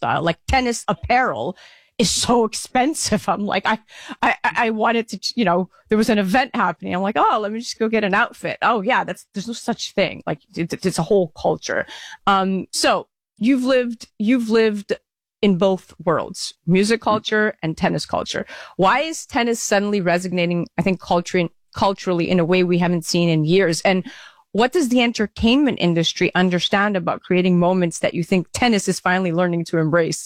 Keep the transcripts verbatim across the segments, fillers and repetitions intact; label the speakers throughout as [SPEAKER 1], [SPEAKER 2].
[SPEAKER 1] lifestyle. Like tennis apparel is so expensive. I'm like, I, I, I wanted to, you know, there was an event happening. I'm like, oh, let me just go get an outfit. Oh yeah, that's, there's no such thing. Like it, it's a whole culture. Um, so you've lived, you've lived in both worlds, music culture and tennis culture. Why is tennis suddenly resonating, I think, culture, culturally in a way we haven't seen in years? And what does the entertainment industry understand about creating moments that you think tennis is finally learning to embrace?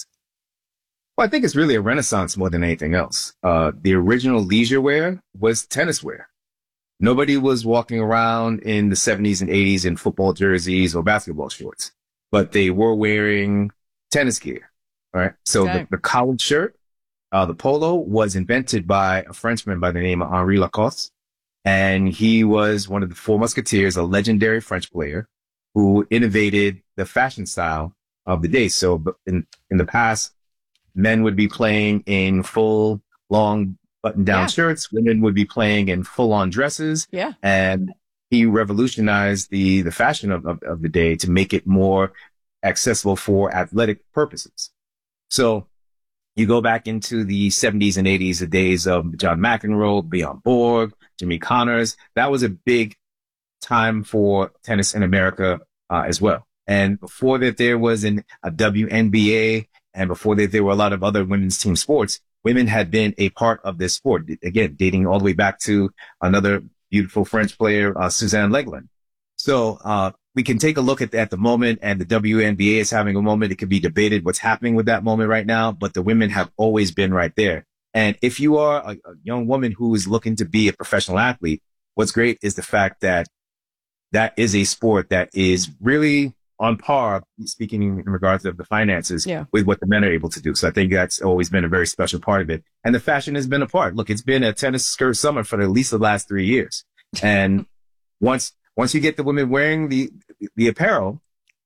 [SPEAKER 2] Well, I think it's really a renaissance more than anything else. Uh, the original leisure wear was tennis wear. Nobody was walking around in the seventies and eighties in football jerseys or basketball shorts, but they were wearing tennis gear. All right. So okay. the, the collared shirt, uh, the polo was invented by a Frenchman by the name of Henri Lacoste. And he was one of the Four Musketeers, a legendary French player who innovated the fashion style of the day. So in, in the past, men would be playing in full, long button-down yeah. shirts. Women would be playing in full-on dresses.
[SPEAKER 1] Yeah.
[SPEAKER 2] And he revolutionized the, the fashion of, of, of the day to make it more accessible for athletic purposes. So you go back into the seventies and eighties, the days of John McEnroe, Bjorn Borg, Jimmy Connors. That was a big time for tennis in America uh, as well. And before that, there was an, a W N B A. And before that, there were a lot of other women's team sports. Women had been a part of this sport, again, dating all the way back to another beautiful French player, uh, Suzanne Leglen. So uh we can take a look at, at the moment, and the W N B A is having a moment. It could be debated what's happening with that moment right now, but the women have always been right there. And if you are a, a young woman who is looking to be a professional athlete, what's great is the fact that that is a sport that is really on par, speaking in regards of the finances,
[SPEAKER 1] yeah.
[SPEAKER 2] with what the men are able to do. So I think that's always been a very special part of it. And the fashion has been a part. Look, it's been a tennis skirt summer for at least the last three years. And once, once you get the women wearing the, the apparel,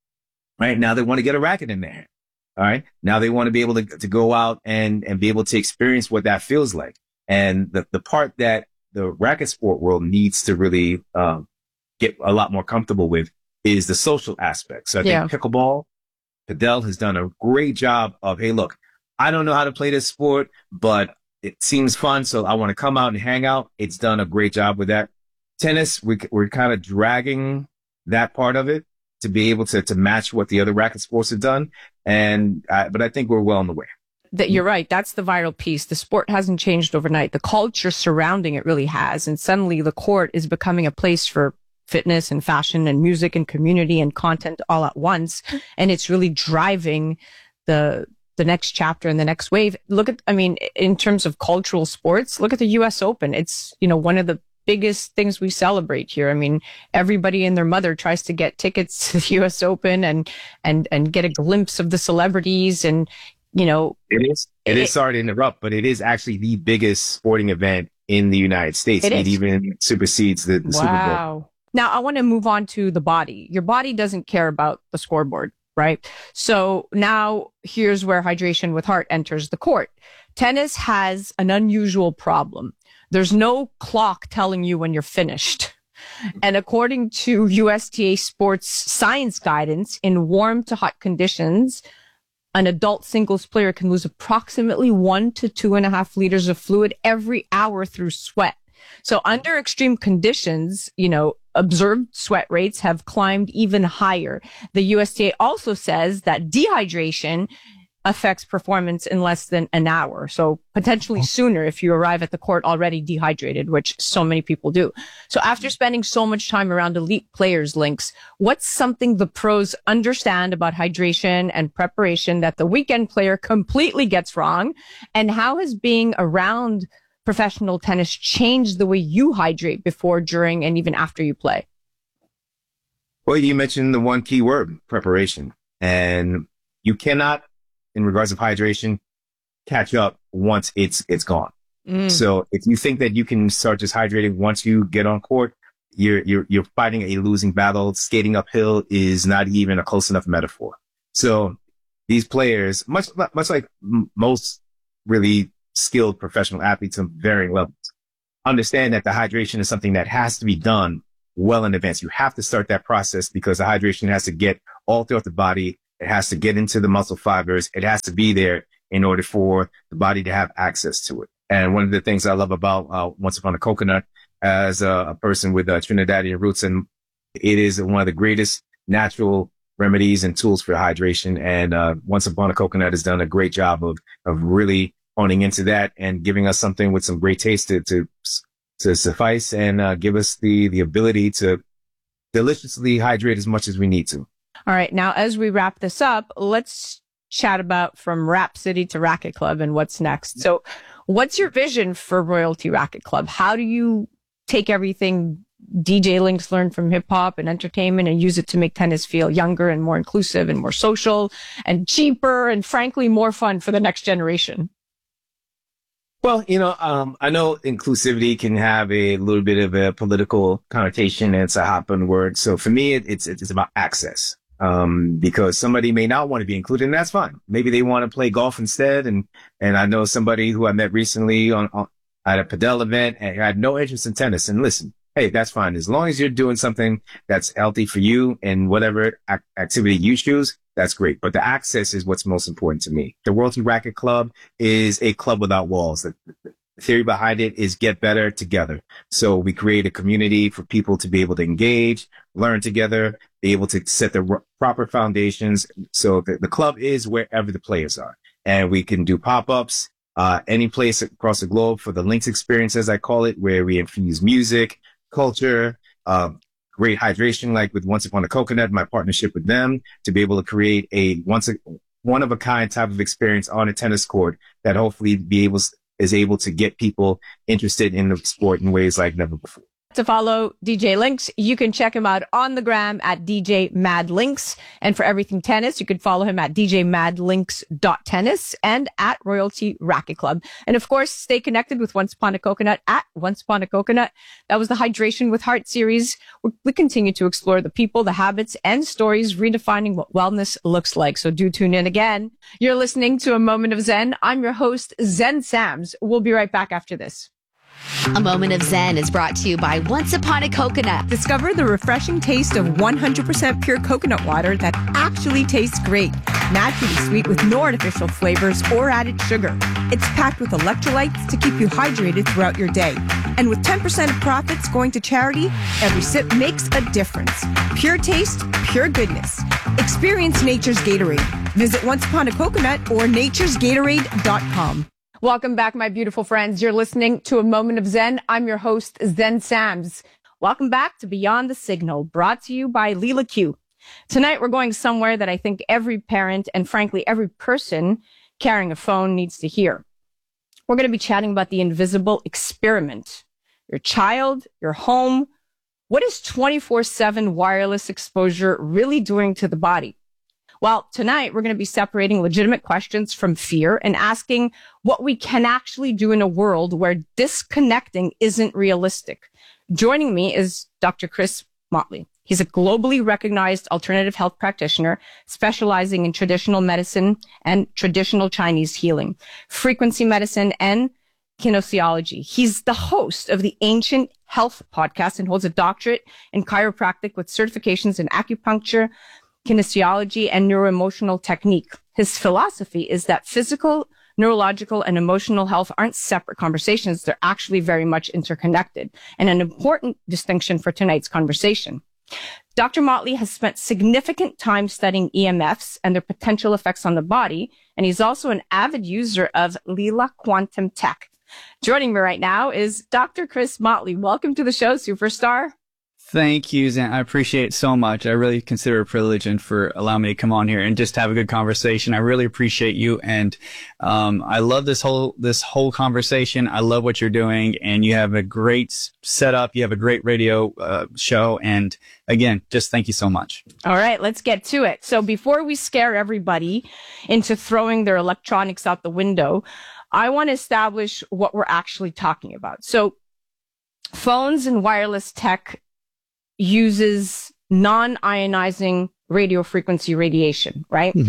[SPEAKER 2] right now they want to get a racket in their hand. All right. Now they want to be able to, to go out and, and be able to experience what that feels like. And the, the part that the racket sport world needs to really, um, get a lot more comfortable with is the social aspect. So I
[SPEAKER 1] yeah.
[SPEAKER 2] think pickleball, Padel has done a great job of, hey, look, I don't know how to play this sport, but it seems fun. So I want to come out and hang out. It's done a great job with that. Tennis, we, we're kind of dragging that part of it to be able to, to match what the other racket sports have done. And, uh, but I think we're well on the way.
[SPEAKER 1] That you're right. That's the viral piece. The sport hasn't changed overnight. The culture surrounding it really has. And suddenly the court is becoming a place for fitness and fashion and music and community and content all at once. And it's really driving the, the next chapter and the next wave. Look at, I mean, in terms of cultural sports, look at the U S Open. It's, you know, one of the biggest things we celebrate here. I mean, everybody and their mother tries to get tickets to the U S Open and, and, and get a glimpse of the celebrities. And, you know,
[SPEAKER 2] it is, it, it is, sorry to interrupt, but it is actually the biggest sporting event in the United States. It, it even supersedes the, the
[SPEAKER 1] wow.
[SPEAKER 2] Super Bowl.
[SPEAKER 1] Now, I want to move on to the body. Your body doesn't care about the scoreboard, right? So now here's where Hydration with Heart enters the court. Tennis has an unusual problem. There's no clock telling you when you're finished. And according to U S T A Sports science guidance, in warm to hot conditions, an adult singles player can lose approximately one to two and a half liters of fluid every hour through sweat. So under extreme conditions, you know, observed sweat rates have climbed even higher. The U S T A also says that dehydration affects performance in less than an hour. So potentially sooner if you arrive at the court already dehydrated, which so many people do. So after spending so much time around elite players, Lynx, what's something the pros understand about hydration and preparation that the weekend player completely gets wrong? And how has being around professional tennis changed the way you hydrate before, during, and even after you play?
[SPEAKER 2] Well, you mentioned the one key word, preparation. And you cannot, in regards of hydration, catch up once it's it's gone. Mm. So if you think that you can start just hydrating once you get on court, you're you're you're fighting a losing battle. Skating uphill is not even a close enough metaphor. So these players, much much like m- most really skilled professional athletes on varying levels, understand that the hydration is something that has to be done well in advance. You have to start that process because the hydration has to get all throughout the body It has to get into the muscle fibers. It has to be there in order for the body to have access to it. And one of the things I love about uh, Once Upon a Coconut as a, a person with uh, Trinidadian roots, and it is one of the greatest natural remedies and tools for hydration. And uh, Once Upon a Coconut has done a great job of of really honing into that and giving us something with some great taste to to, to suffice and uh, give us the the ability to deliciously hydrate as much as we need to.
[SPEAKER 1] All right. Now, as we wrap this up, let's chat about from Rap City to Racket Club and what's next. So what's your vision for Royalty Racket Club? How do you take everything D J Links learned from hip hop and entertainment and use it to make tennis feel younger and more inclusive and more social and cheaper and frankly more fun for the next generation?
[SPEAKER 2] Well, you know, um, I know inclusivity can have a little bit of a political connotation. And it's a hot button word. So for me, it, it's it's about access. Um, because somebody may not want to be included, and that's fine. Maybe they want to play golf instead. And, and I know somebody who I met recently on, on at a Padel event and had no interest in tennis. And listen, hey, that's fine. As long as you're doing something that's healthy for you and whatever ac- activity you choose, that's great. But the access is what's most important to me. The Royalty Racket Club is a club without walls. The theory behind it is get better together. So we create a community for people to be able to engage, learn together, be able to set the r- proper foundations. So the, the club is wherever the players are. And we can do pop-ups, uh, any place across the globe for the Links experience, as I call it, where we infuse music, culture, uh, great hydration, like with Once Upon a Coconut, my partnership with them, to be able to create a once a, one of a kind type of experience on a tennis court that hopefully be able is able to get people interested in the sport in ways like never before.
[SPEAKER 1] To follow D J Links, you can check him out on the gram at D J Mad Links. And for everything tennis, you can follow him at D J Mad Links dot tennis and at Royalty Racket Club. And of course, stay connected with Once Upon a Coconut at Once Upon a Coconut. That was the Hydration with Heart series. We continue to explore the people, the habits, and stories redefining what wellness looks like. So do tune in again. You're listening to A Moment of Zen. I'm your host, Zen Sams. We'll be right back after this.
[SPEAKER 3] A Moment of Zen is brought to you by Once Upon a Coconut.
[SPEAKER 1] Discover the refreshing taste of one hundred percent pure coconut water that actually tastes great. Naturally sweet with no artificial flavors or added sugar. It's packed with electrolytes to keep you hydrated throughout your day. And with ten percent of profits going to charity, every sip makes a difference. Pure taste, pure goodness. Experience nature's Gatorade. Visit Once Upon a Coconut or natures gatorade dot com. Welcome back, my beautiful friends. You're listening to A Moment of Zen. I'm your host, Zen Sams. Welcome back to Beyond the Signal, brought to you by Lila Q. Tonight, we're going somewhere that I think every parent and frankly, every person carrying a phone needs to hear. We're going to be chatting about the invisible experiment. Your child, your home. What is twenty-four seven wireless exposure really doing to the body? Well, tonight we're going to be separating legitimate questions from fear and asking what we can actually do in a world where disconnecting isn't realistic. Joining me is Doctor Chris Motley. He's a globally recognized alternative health practitioner specializing in traditional medicine and traditional Chinese healing, frequency medicine, and kinesiology. He's the host of the Ancient Health podcast and holds a doctorate in chiropractic with certifications in acupuncture, kinesiology, and neuroemotional technique. His philosophy is that physical, neurological, and emotional health aren't separate conversations. They're actually very much interconnected, and an important distinction for tonight's conversation. Doctor Motley has spent significant time studying E M Fs and their potential effects on the body, and he's also an avid user of Lila Quantum Tech. Joining me right now is Doctor Chris Motley. Welcome to the show, superstar.
[SPEAKER 4] Thank you, Zen. I appreciate it so much. I really consider it a privilege and for allowing me to come on here and just have a good conversation. I really appreciate you. And, um, I love this whole, this whole conversation. I love what you're doing, and you have a great setup. You have a great radio, uh, show. And again, just thank you so much.
[SPEAKER 1] All right, let's get to it. So before we scare everybody into throwing their electronics out the window, I want to establish what we're actually talking about. So phones and wireless tech uses non-ionizing radio frequency radiation, right? Mm-hmm.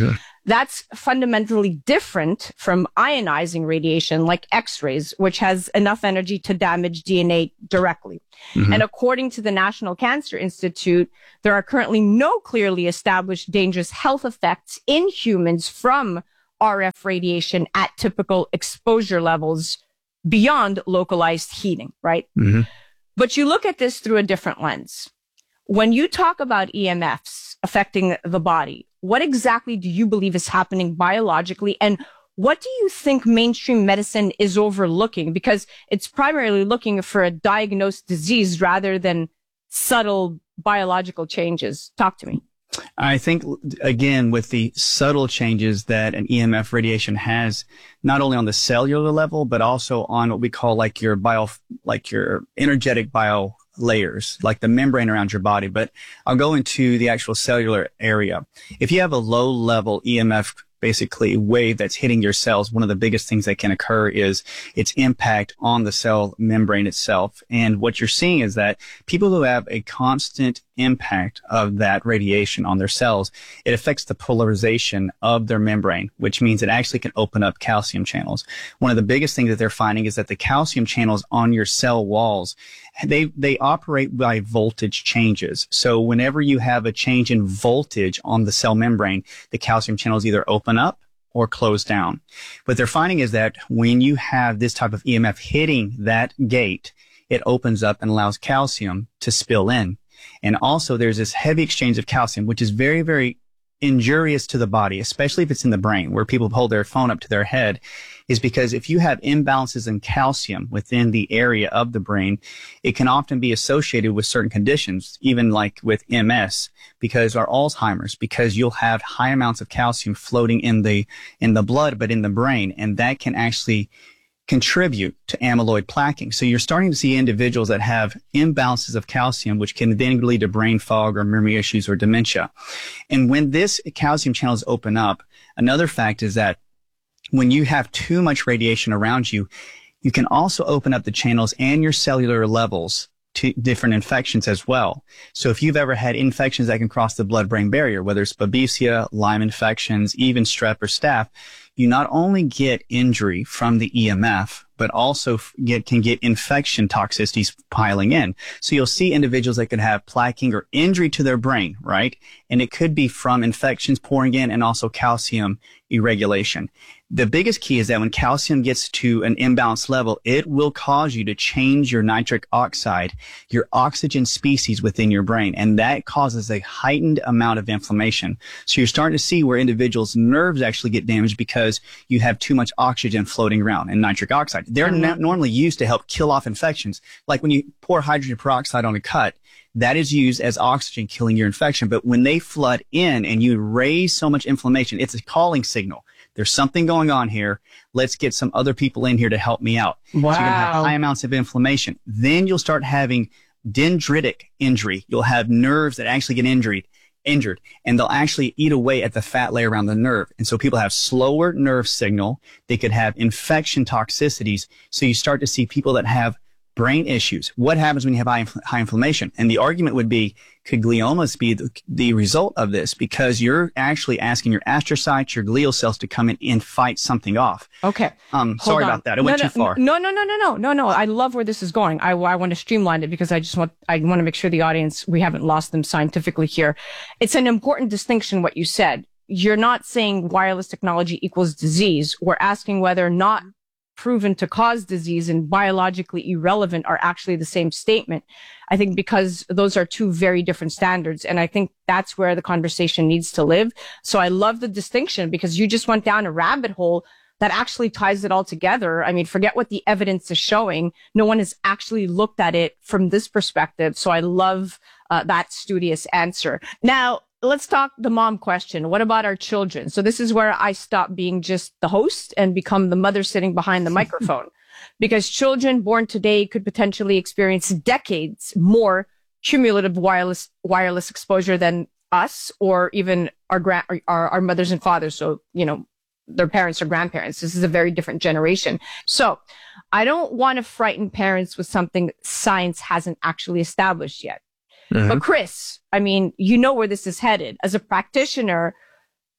[SPEAKER 1] That's fundamentally different from ionizing radiation like X-rays, which has enough energy to damage D N A directly. Mm-hmm. And according to the National Cancer Institute, there are currently no clearly established dangerous health effects in humans from R F radiation at typical exposure levels beyond localized heating, right? Mm-hmm. But you look at this through a different lens. When you talk about E M Fs affecting the body, what exactly do you believe is happening biologically? And what do you think mainstream medicine is overlooking? Because it's primarily looking for a diagnosed disease rather than subtle biological changes. Talk to me.
[SPEAKER 4] I think, again, with the subtle changes that an E M F radiation has, not only on the cellular level, but also on what we call like your bio, like your energetic bio layers, like the membrane around your body. But I'll go into the actual cellular area. If you have a low level E M F, basically wave that's hitting your cells, one of the biggest things that can occur is its impact on the cell membrane itself. And what you're seeing is that people who have a constant impact of that radiation on their cells, it affects the polarization of their membrane, which means it actually can open up calcium channels. One of the biggest things that they're finding is that the calcium channels on your cell walls, they, they operate by voltage changes. So whenever you have a change in voltage on the cell membrane, the calcium channels either open up or close down. What they're finding is that when you have this type of E M F hitting that gate, it opens up and allows calcium to spill in. And also there's this heavy exchange of calcium, which is very, very injurious to the body, especially if it's in the brain, where people hold their phone up to their head, is because if you have imbalances in calcium within the area of the brain, it can often be associated with certain conditions, even like with M S, because or Alzheimer's, because you'll have high amounts of calcium floating in the, in the blood, but in the brain, and that can actually contribute to amyloid plaquing. So you're starting to see individuals that have imbalances of calcium, which can then lead to brain fog or memory issues or dementia. And when this calcium channels open up, another fact is that when you have too much radiation around you, you can also open up the channels and your cellular levels to different infections as well. So if you've ever had infections that can cross the blood-brain barrier, whether it's Babesia, Lyme infections, even strep or staph, you not only get injury from the E M F, but also get, can get infection toxicities piling in. So you'll see individuals that could have plaquing or injury to their brain, right? And it could be from infections pouring in and also calcium irregulation. The biggest key is that when calcium gets to an imbalanced level, it will cause you to change your nitric oxide, your oxygen species within your brain. And that causes a heightened amount of inflammation. So you're starting to see where individuals' nerves actually get damaged because you have too much oxygen floating around and nitric oxide. They're mm-hmm. not normally used to help kill off infections. Like when you pour hydrogen peroxide on a cut, that is used as oxygen killing your infection. But when they flood in and you raise so much inflammation, it's a calling signal. There's something going on here. Let's get some other people in here to help me out.
[SPEAKER 1] Wow.
[SPEAKER 4] So you're going to have high amounts of inflammation. Then you'll start having dendritic injury. You'll have nerves that actually get injured, injured, and they'll actually eat away at the fat layer around the nerve. And so people have slower nerve signal. They could have infection toxicities. So you start to see people that have brain issues. What happens when you have high, high inflammation? And the argument would be, could gliomas be the, the result of this? Because you're actually asking your astrocytes, your glial cells to come in and fight something off.
[SPEAKER 1] Okay.
[SPEAKER 4] Um, sorry
[SPEAKER 1] on.
[SPEAKER 4] about that. It
[SPEAKER 1] no,
[SPEAKER 4] went
[SPEAKER 1] no,
[SPEAKER 4] too far.
[SPEAKER 1] No, no, no, no, no, no, no. I love where this is going. I, I want to streamline it because I just want, I want to make sure the audience, we haven't lost them scientifically here. It's an important distinction, what you said. You're not saying wireless technology equals disease. We're asking whether not proven to cause disease and biologically irrelevant are actually the same statement. I think because those are two very different standards. And I think that's where the conversation needs to live. So I love the distinction because you just went down a rabbit hole that actually ties it all together. I mean, forget what the evidence is showing. No one has actually looked at it from this perspective. So I love uh, that studious answer. Now, let's talk the mom question. What about our children? So this is where I stop being just the host and become the mother sitting behind the microphone. Because children born today could potentially experience decades more cumulative wireless wireless exposure than us or even our grand our, our mothers and fathers. So, you know, their parents or grandparents. This is a very different generation. So I don't want to frighten parents with something science hasn't actually established yet. Mm-hmm. But Chris, I mean, you know where this is headed. As a practitioner,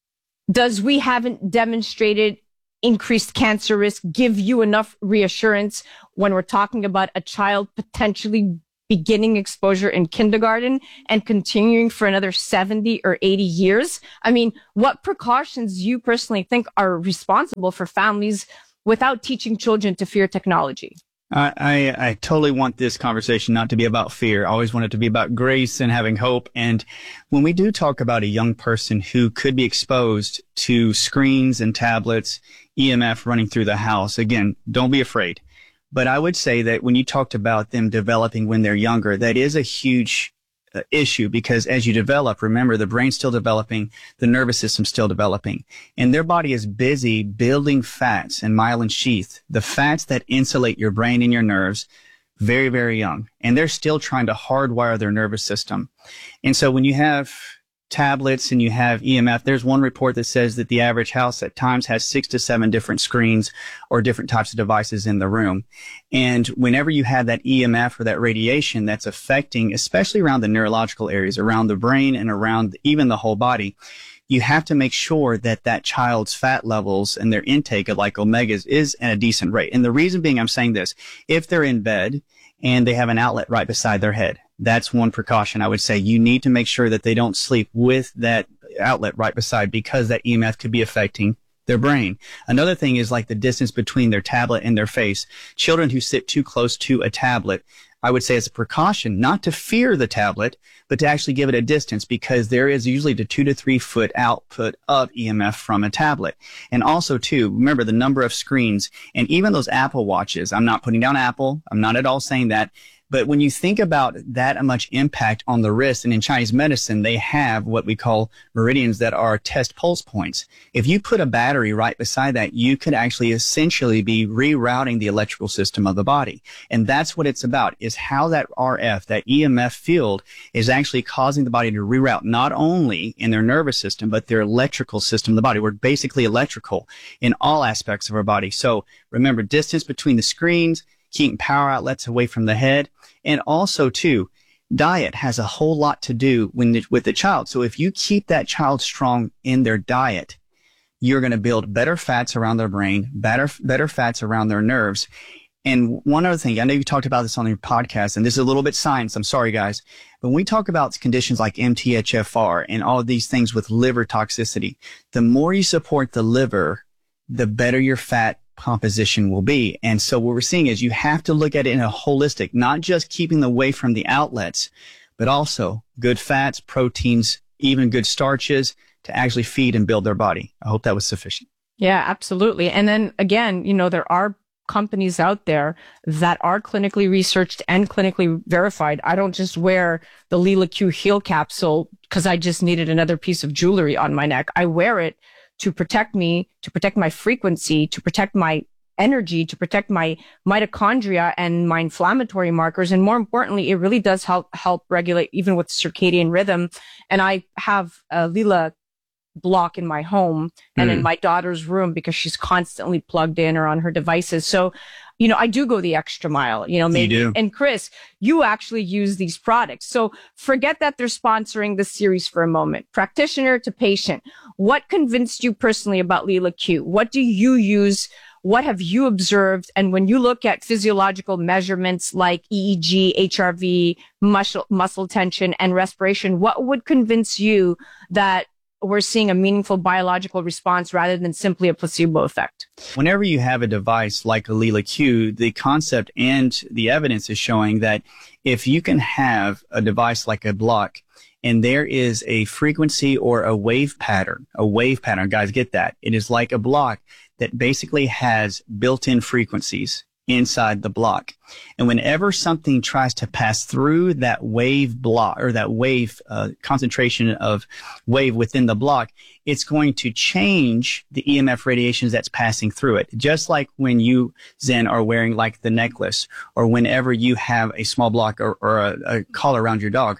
[SPEAKER 1] does we haven't demonstrated increased cancer risk give you enough reassurance when we're talking about a child potentially beginning exposure in kindergarten and continuing for another seventy or eighty years? I mean, what precautions do you personally think are responsible for families without teaching children to fear technology?
[SPEAKER 4] I, I, I totally want this conversation not to be about fear. I always want it to be about grace and having hope. And when we do talk about a young person who could be exposed to screens and tablets, E M F running through the house, again, don't be afraid. But I would say that when you talked about them developing when they're younger, that is a huge uh, issue, because as you develop, remember, the brain's still developing, the nervous system's still developing, and their body is busy building fats and myelin sheath, the fats that insulate your brain and your nerves, very, very young. And they're still trying to hardwire their nervous system. And so when you have tablets and you have E M F, there's one report that says that the average house at times has six to seven different screens or different types of devices in the room. And whenever you have that E M F or that radiation that's affecting, especially around the neurological areas, around the brain and around even the whole body, you have to make sure that that child's fat levels and their intake of like omegas is at a decent rate. And the reason being, I'm saying this, if they're in bed and they have an outlet right beside their head, that's one precaution I would say. You need to make sure that they don't sleep with that outlet right beside, because that E M F could be affecting their brain. Another thing is like the distance between their tablet and their face. Children who sit too close to a tablet, I would say as a precaution, not to fear the tablet, but to actually give it a distance, because there is usually the two to three foot output of E M F from a tablet. And also too, remember the number of screens and even those Apple watches. I'm not putting down Apple. I'm not at all saying that. But when you think about that much impact on the wrist, and in Chinese medicine, they have what we call meridians that are test pulse points. If you put a battery right beside that, you could actually essentially be rerouting the electrical system of the body. And that's what it's about, is how that R F, that E M F field, is actually causing the body to reroute not only in their nervous system, but their electrical system of the body. We're basically electrical in all aspects of our body. So remember, distance between the screens, keeping power outlets away from the head. And also, too, diet has a whole lot to do when, with the child. So if you keep that child strong in their diet, you're going to build better fats around their brain, better, better fats around their nerves. And one other thing, I know you talked about this on your podcast, and this is a little bit science. I'm sorry, guys. But when we talk about conditions like M T H F R and all of these things with liver toxicity, the more you support the liver, the better your fat composition will be. And so what we're seeing is you have to look at it in a holistic, not just keeping them away from the outlets, but also good fats, proteins, even good starches to actually feed and build their body. I hope that was sufficient.
[SPEAKER 1] Yeah, absolutely. And then again, you know, there are companies out there that are clinically researched and clinically verified. I don't just wear the Lila Q Heal capsule because I just needed another piece of jewelry on my neck. I wear it to protect me, to protect my frequency, to protect my energy, to protect my mitochondria and my inflammatory markers. And more importantly, it really does help, help regulate even with circadian rhythm. And I have a Lila block in my home and mm. in my daughter's room because she's constantly plugged in or on her devices. So, you know, I do go the extra mile, you know, maybe. You and Chris, you actually use these products. So forget that they're sponsoring this series for a moment. Practitioner to patient. What convinced you personally about Lila Q? What do you use? What have you observed? And when you look at physiological measurements like E E G, H R V, muscle, muscle tension, and respiration, what would convince you that we're seeing a meaningful biological response rather than simply a placebo effect?
[SPEAKER 4] Whenever you have a device like a Lila Q, the concept and the evidence is showing that if you can have a device like a block and there is a frequency or a wave pattern, a wave pattern, guys, get that. It is like a block that basically has built-in frequencies inside the block. And whenever something tries to pass through that wave block or that wave uh, concentration of wave within the block, it's going to change the E M F radiations that's passing through it. Just like when you, Zen, are wearing like the necklace, or whenever you have a small block or, or a, a collar around your dog,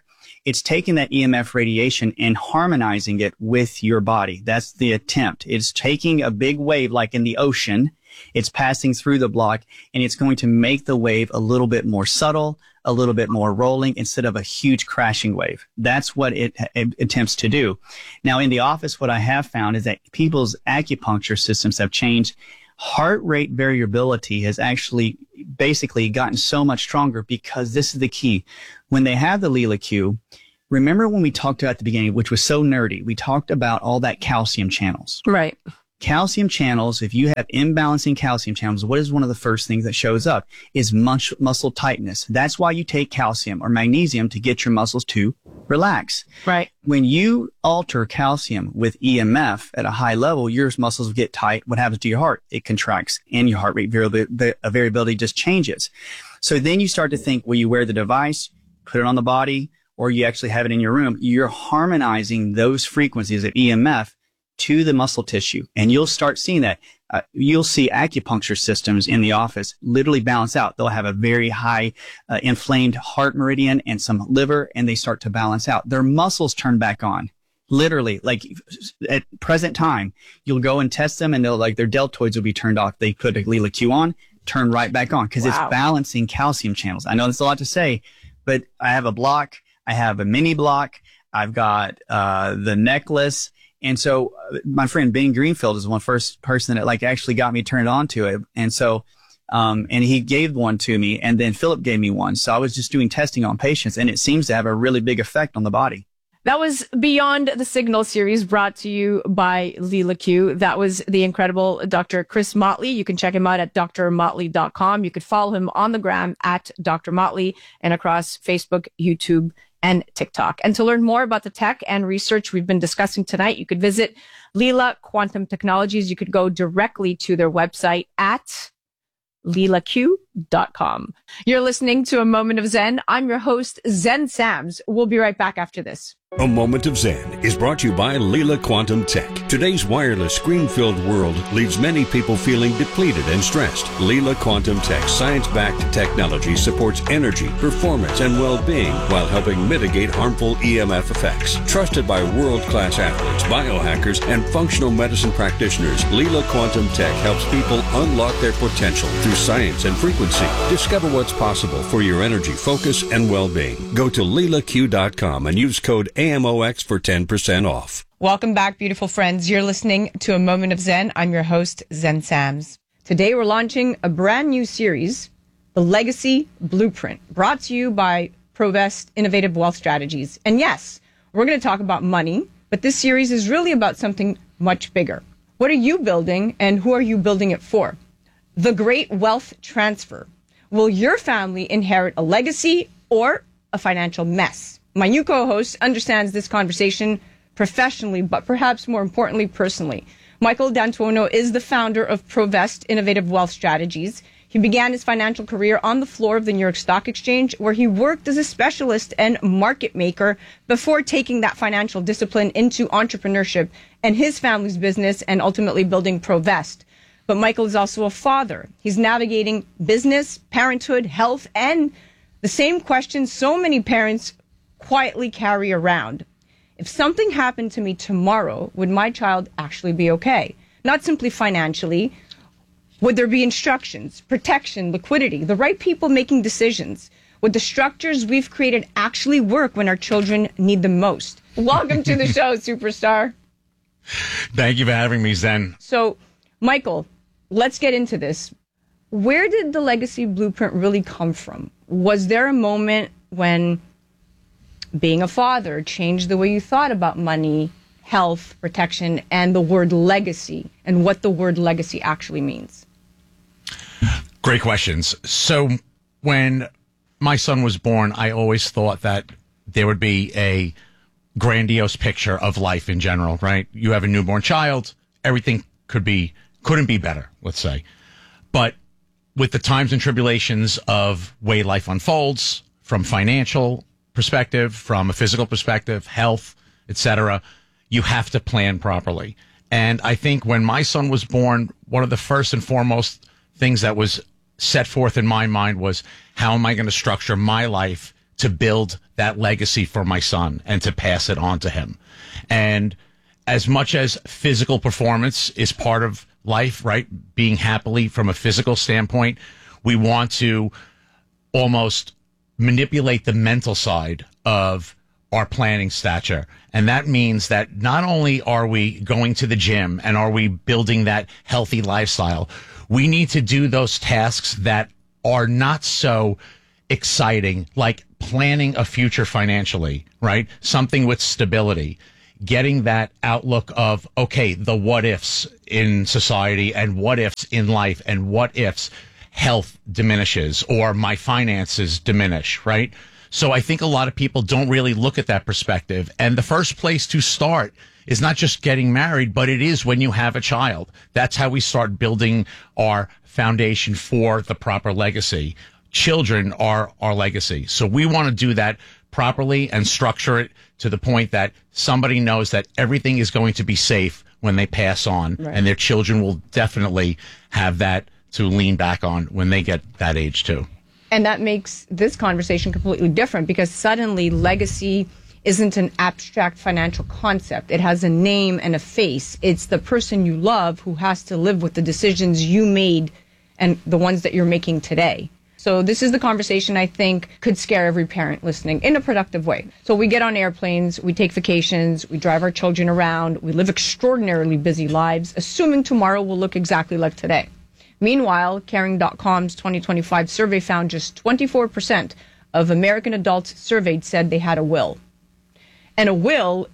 [SPEAKER 4] It's taking that E M F radiation and harmonizing it with your body. That's the attempt. It's taking a big wave like in the ocean. It's passing through the block, and it's going to make the wave a little bit more subtle, a little bit more rolling instead of a huge crashing wave. That's what it, it attempts to do. Now, in the office, what I have found is that people's acupuncture systems have changed. Heart rate variability has actually basically gotten so much stronger because this is the key. When they have the LilaQ, remember when we talked about at the beginning, which was so nerdy, we talked about all that calcium channels.
[SPEAKER 1] Right.
[SPEAKER 4] Calcium channels, if you have imbalancing calcium channels, what is one of the first things that shows up is mus- muscle tightness. That's why you take calcium or magnesium to get your muscles to relax.
[SPEAKER 1] Right.
[SPEAKER 4] When you alter calcium with E M F at a high level, your muscles get tight. What happens to your heart? It contracts and your heart rate variability, variability just changes. So then you start to think, will you wear the device, put it on the body, or you actually have it in your room? You're harmonizing those frequencies of E M F to the muscle tissue. And you'll start seeing that. Uh, you'll see acupuncture systems in the office literally balance out. They'll have a very high uh, inflamed heart meridian and some liver, and they start to balance out. Their muscles turn back on. Literally, like at present time, you'll go and test them and they'll like their deltoids will be turned off. They put a LilaQ on, turn right back on because
[SPEAKER 1] Wow.
[SPEAKER 4] it's balancing calcium channels. I know that's a lot to say, but I have a block. I have a mini block. I've got uh, the necklace. And so uh, my friend Ben Greenfield is one first person that like actually got me turned on to it. And so, um, and he gave one to me and then Philip gave me one. So I was just doing testing on patients and it seems to have a really big effect on the body.
[SPEAKER 1] That was Beyond the Signal series brought to you by LilaQ. That was the incredible Doctor Chris Motley. You can check him out at d r motley dot com. You could follow him on the gram at Doctor Motley and across Facebook, YouTube, and TikTok. And to learn more about the tech and research we've been discussing tonight, you could visit Lila Quantum Technologies. You could go directly to their website at lila q dot com. You're listening to A Moment of Zen. I'm your host, Zen Sams. We'll be right back after this.
[SPEAKER 5] A Moment of Zen is brought to you by Lila Quantum Tech. Today's wireless screen-filled world leaves many people feeling depleted and stressed. Lila Quantum Tech's science-backed technology supports energy, performance, and well-being while helping mitigate harmful E M F effects. Trusted by world-class athletes, biohackers, and functional medicine practitioners, Lila Quantum Tech helps people unlock their potential through science and frequency. Discover what's possible for your energy, focus, and well-being. Go to lila q dot com and use code A M O X for ten percent off.
[SPEAKER 1] Welcome back, beautiful friends. You're listening to A Moment of Zen. I'm your host, Zen Sams. Today we're launching a brand new series, The Legacy Blueprint, brought to you by Provest Innovative Wealth Strategies. And yes, we're going to talk about money, but this series is really about something much bigger. What are you building and who are you building it for? The Great Wealth Transfer. Will your family inherit a legacy or a financial mess? My new co-host understands this conversation professionally, but perhaps more importantly, personally. Michael D'Antuono is the founder of Provest Innovative Wealth Strategies. He began his financial career on the floor of the New York Stock Exchange, where he worked as a specialist and market maker before taking that financial discipline into entrepreneurship and his family's business and ultimately building Provest. But Michael is also a father. He's navigating business, parenthood, health, and the same questions so many parents quietly carry around. If something happened to me tomorrow, would my child actually be okay? Not simply financially. Would there be instructions, protection, liquidity, the right people making decisions? Would the structures we've created actually work when our children need them most? Welcome to the show, superstar.
[SPEAKER 6] Thank you for having me, Zen.
[SPEAKER 1] So, Michael, let's get into this. Where did the Legacy Blueprint really come from? Was there a moment when being a father changed the way you thought about money, health, protection, and the word legacy, and what the word legacy actually means?
[SPEAKER 6] Great questions. So when my son was born, I always thought that there would be a grandiose picture of life in general, right? You have a newborn child, everything could be, couldn't be better, let's say. But with the times and tribulations of way life unfolds, from financial perspective, from a physical perspective, health, et cetera, you have to plan properly. And I think when my son was born, one of the first and foremost things that was set forth in my mind was, how am I going to structure my life to build that legacy for my son and to pass it on to him. And as much as physical performance is part of life, right? Being happily from a physical standpoint, we want to almost manipulate the mental side of our planning stature. And that means that not only are we going to the gym and are we building that healthy lifestyle, we need to do those tasks that are not so exciting, like planning a future financially, right? Something with stability, getting that outlook of, okay, the what ifs in society and what ifs in life and what ifs health diminishes or my finances diminish, right? So I think a lot of people don't really look at that perspective. And the first place to start is not just getting married, but it is when you have a child. That's how we start building our foundation for the proper legacy. Children are our legacy. So we want to do that properly and structure it to the point that somebody knows that everything is going to be safe when they pass on, right. And their children will definitely have that to lean back on when they get that age too.
[SPEAKER 1] And that makes this conversation completely different because suddenly legacy isn't an abstract financial concept. It has a name and a face. It's the person you love who has to live with the decisions you made and the ones that you're making today. So this is the conversation I think could scare every parent listening in a productive way. So we get on airplanes, we take vacations, we drive our children around, we live extraordinarily busy lives, assuming tomorrow will look exactly like today. Meanwhile, Caring dot com's twenty twenty-five survey found just twenty-four percent of American adults surveyed said they had a will. And a will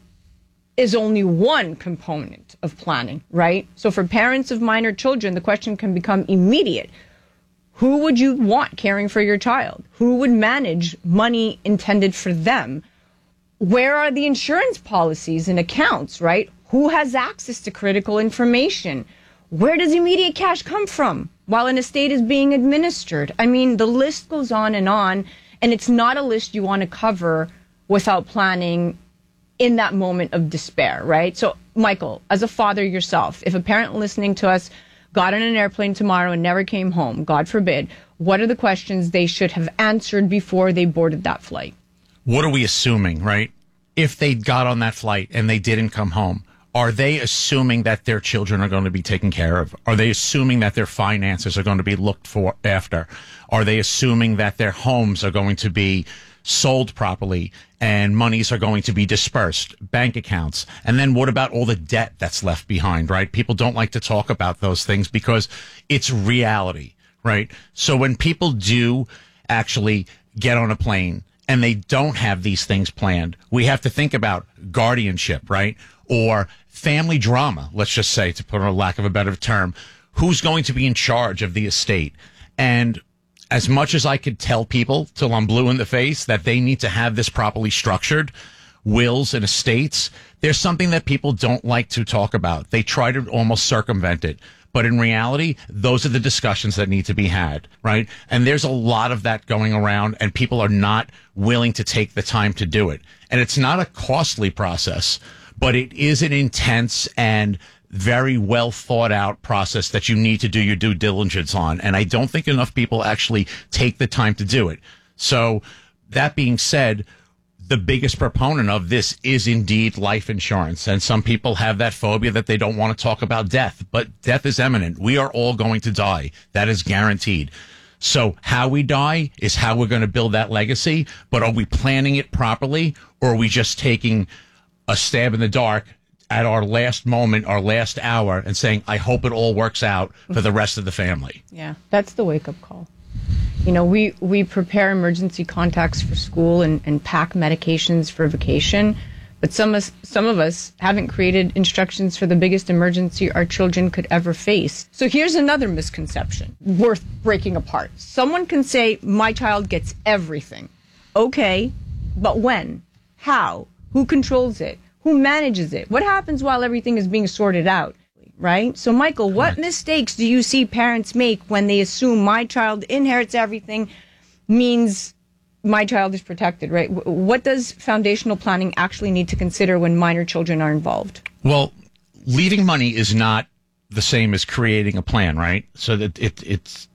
[SPEAKER 1] is only one component of planning, right? So for parents of minor children, the question can become immediate. Who would you want caring for your child? Who would manage money intended for them? Where are the insurance policies and accounts, right? Who has access to critical information? Where does immediate cash come from while an estate is being administered? I mean, the list goes on and on, and it's not a list you want to cover without planning in that moment of despair, right? So, Michael, as a father yourself, if a parent listening to us got on an airplane tomorrow and never came home, God forbid, what are the questions they should have answered before they boarded that flight?
[SPEAKER 6] What are we assuming, right? If they got on that flight and they didn't come home, are they assuming that their children are going to be taken care of? Are they assuming that their finances are going to be looked for after? Are they assuming that their homes are going to be sold properly and monies are going to be dispersed, bank accounts? And then what about all the debt that's left behind, right? People don't like to talk about those things because it's reality, right? So when people do actually get on a plane and they don't have these things planned, we have to think about guardianship, right? Or family drama, let's just say, to put on a lack of a better term. Who's going to be in charge of the estate? And as much as I could tell people till I'm blue in the face that they need to have this properly structured, wills and estates, there's something that people don't like to talk about. They try to almost circumvent it. But in reality, those are the discussions that need to be had, right? And there's a lot of that going around, and people are not willing to take the time to do it. And it's not a costly process, but it is an intense and very well thought out process that you need to do your due diligence on. And I don't think enough people actually take the time to do it. So that being said, the biggest proponent of this is indeed life insurance. And some people have that phobia that they don't want to talk about death, but death is imminent. We are all going to die. That is guaranteed. So how we die is how we're going to build that legacy. But are we planning it properly, or are we just taking a stab in the dark at our last moment, our last hour, and saying, I hope it all works out for the rest of the family?
[SPEAKER 1] Yeah, that's the wake-up call. You know, we, we prepare emergency contacts for school and, and pack medications for vacation, but some of, some of us haven't created instructions for the biggest emergency our children could ever face. So here's another misconception worth breaking apart. Someone can say, my child gets everything. Okay, but when? How? Who controls it? Who manages it? What happens while everything is being sorted out? Right? So, Michael, what mistakes do you see parents make when they assume my child inherits everything means my child is protected, right? What does foundational planning actually need to consider when minor children are involved?
[SPEAKER 6] Well, leaving money is not the same as creating a plan, right? So that it, it's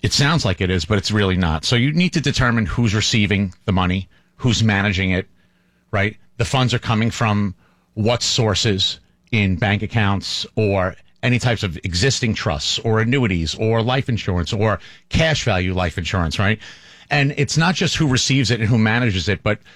[SPEAKER 6] It sounds like it is, but it's really not. So you need to determine who's receiving the money, who's managing it, right? The funds are coming from what sources in bank accounts or any types of existing trusts or annuities or life insurance or cash value life insurance, right? And it's not just who receives it and who manages it, but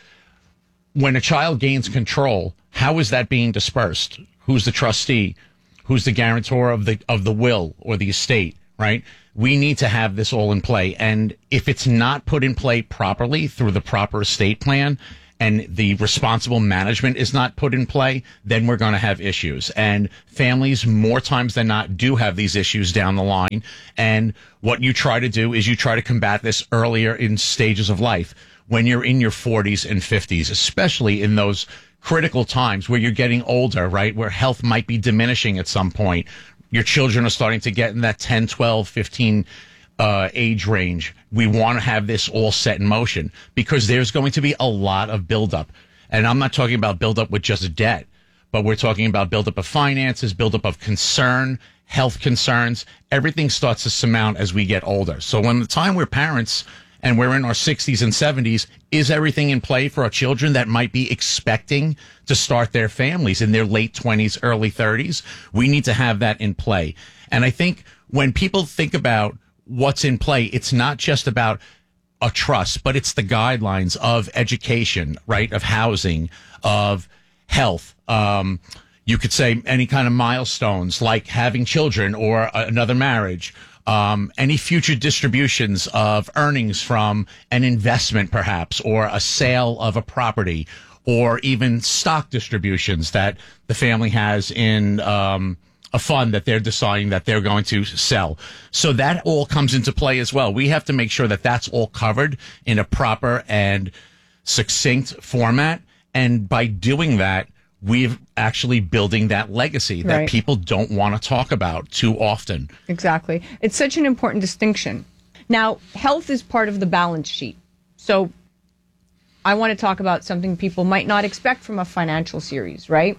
[SPEAKER 6] when a child gains control, how is that being dispersed? Who's the trustee? Who's the guarantor of the of the will or the estate, right? We need to have this all in play. And if it's not put in play properly through the proper estate plan and the responsible management is not put in play, then we're going to have issues. And families, more times than not, do have these issues down the line. And what you try to do is you try to combat this earlier in stages of life, when you're in your forties and fifties, especially in those critical times where you're getting older, right? Where health might be diminishing at some point. Your children are starting to get in that ten, twelve, fifteen uh, age range. We want to have this all set in motion because there's going to be a lot of buildup. And I'm not talking about buildup with just debt, but we're talking about buildup of finances, buildup of concern, health concerns. Everything starts to surmount as we get older. So when the time we're parents and we're in our sixties and seventies, is everything in play for our children that might be expecting to start their families in their late twenties, early thirties? We need to have that in play. And I think when people think about what's in play, it's not just about a trust, but it's the guidelines of education, right? Of housing, of health. Um, you could say any kind of milestones like having children or another marriage. Um, any future distributions of earnings from an investment, perhaps, or a sale of a property, or even stock distributions that the family has in um, a fund that they're deciding that they're going to sell. So that all comes into play as well. We have to make sure that that's all covered in a proper and succinct format. And by doing that, we're actually building that legacy that
[SPEAKER 1] Right.
[SPEAKER 6] people don't want to talk about too often.
[SPEAKER 1] Exactly. It's such an important distinction. Now, health is part of the balance sheet. So I want to talk about something people might not expect from a financial series, right?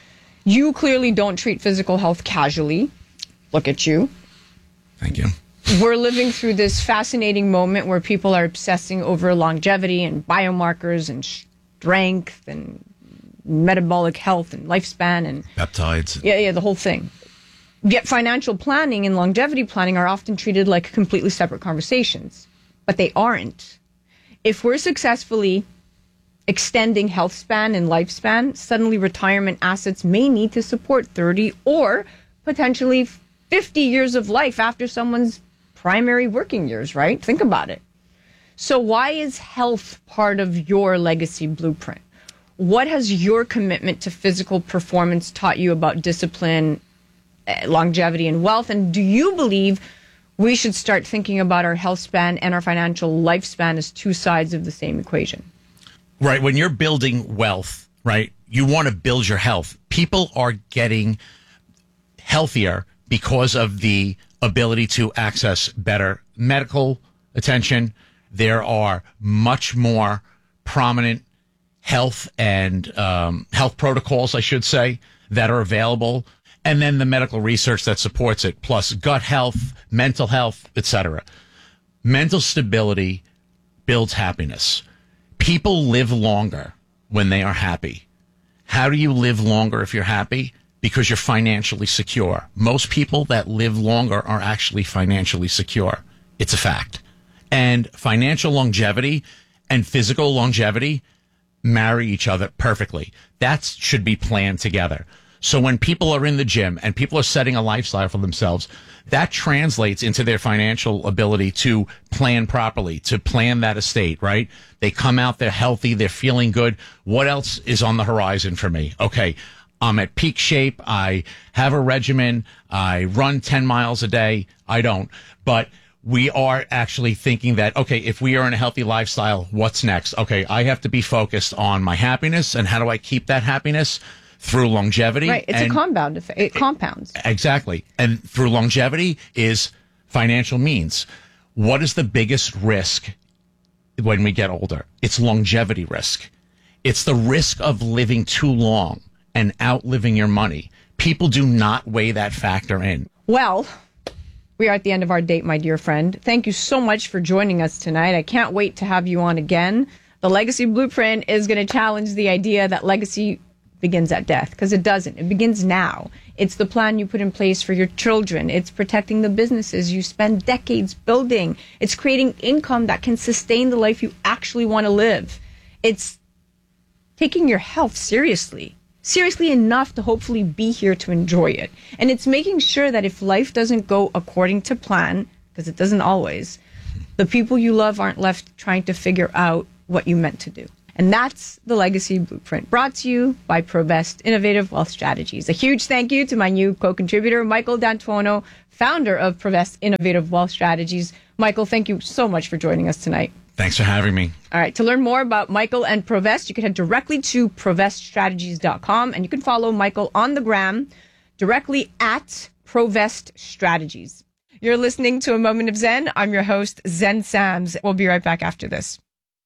[SPEAKER 1] You clearly don't treat physical health casually. Look at you.
[SPEAKER 6] Thank you.
[SPEAKER 1] We're living through this fascinating moment where people are obsessing over longevity and biomarkers and strength and metabolic health and lifespan and
[SPEAKER 6] Peptides.
[SPEAKER 1] yeah, yeah, the whole thing. Yet financial planning and longevity planning are often treated like completely separate conversations, but they aren't. If we're successfully extending health span and lifespan, suddenly retirement assets may need to support thirty or potentially fifty years of life after someone's primary working years, right? Think about it. So why is health part of your legacy blueprint? What has your commitment to physical performance taught you about discipline, longevity, and wealth? And do you believe we should start thinking about our health span and our financial lifespan as two sides of the same equation?
[SPEAKER 6] Right. When you're building wealth, right, you want to build your health. People are getting healthier because of the ability to access better medical attention. There are much more prominent health and um, health protocols, I should say, that are available. And then the medical research that supports it, plus gut health, mental health, et cetera. Mental stability builds happiness. People live longer when they are happy. How do you live longer if you're happy? Because you're financially secure. Most people that live longer are actually financially secure. It's a fact. And financial longevity and physical longevity marry each other perfectly. That should be planned together. So when people are in the gym and people are setting a lifestyle for themselves, that translates into their financial ability to plan properly, to plan that estate, right? They come out, they're healthy, they're feeling good. What else is on the horizon for me? Okay, I'm at peak shape. I have a regimen. I run ten miles a day. I don't. But we are actually thinking that, okay, if we are in a healthy lifestyle, what's next? Okay, I have to be focused on my happiness. And how do I keep that happiness? Through longevity.
[SPEAKER 1] Right. It's
[SPEAKER 6] and
[SPEAKER 1] a compound effect. It compounds.
[SPEAKER 6] Exactly. And through longevity is financial means. What is the biggest risk when we get older? It's longevity risk. It's the risk of living too long and outliving your money. People do not weigh that factor in.
[SPEAKER 1] Well, We are at the end of our date, my dear friend. Thank you so much for joining us tonight. I can't wait to have you on again. The Legacy Blueprint is going to challenge the idea that legacy begins at death, because it doesn't. It begins now. It's the plan you put in place for your children. It's protecting the businesses you spend decades building. It's creating income that can sustain the life you actually want to live. It's taking your health seriously, seriously enough to hopefully be here to enjoy it. And it's making sure that if life doesn't go according to plan, because it doesn't always, the people you love aren't left trying to figure out what you meant to do. And that's the Legacy Blueprint, brought to you by Provest Innovative Wealth Strategies. A huge thank you to my new co-contributor, Michael D'Antuono, founder of Provest Innovative Wealth Strategies. Michael, thank you so much for joining us tonight.
[SPEAKER 6] Thanks for having me.
[SPEAKER 1] All right. To learn more about Michael and Provest, you can head directly to provest strategies dot com, and you can follow Michael on the gram directly at Provest Strategies. You're listening to A Moment of Zen. I'm your host, Zen Sams. We'll be right back after this.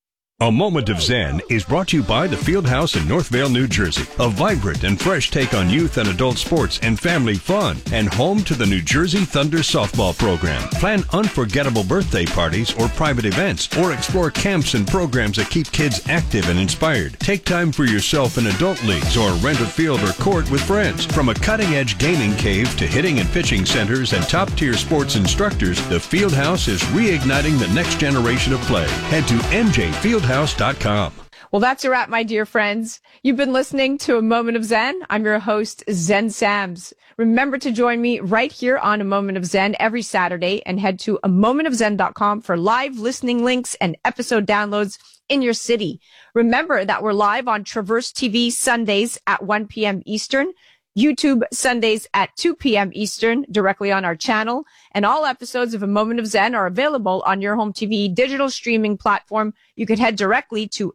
[SPEAKER 5] A Moment of Zen is brought to you by the Fieldhouse in Northvale, New Jersey. A vibrant and fresh take on youth and adult sports and family fun. And home to the New Jersey Thunder softball program. Plan unforgettable birthday parties or private events, or explore camps and programs that keep kids active and inspired. Take time for yourself in adult leagues or rent a field or court with friends. From a cutting-edge gaming cave to hitting and pitching centers and top-tier sports instructors, the Fieldhouse is reigniting the next generation of play. Head to n j fieldhouse dot com.
[SPEAKER 1] Well, that's a wrap, my dear friends. You've been listening to A Moment of Zen. I'm your host, Zen Sams. Remember to join me right here on A Moment of Zen every Saturday, and head to a moment of zen dot com for live listening links and episode downloads in your city. Remember that we're live on Traverse T V Sundays at one p.m. Eastern, YouTube Sundays at two p.m. Eastern, directly on our channel. And all episodes of A Moment of Zen are available on your home T V digital streaming platform. You can head directly to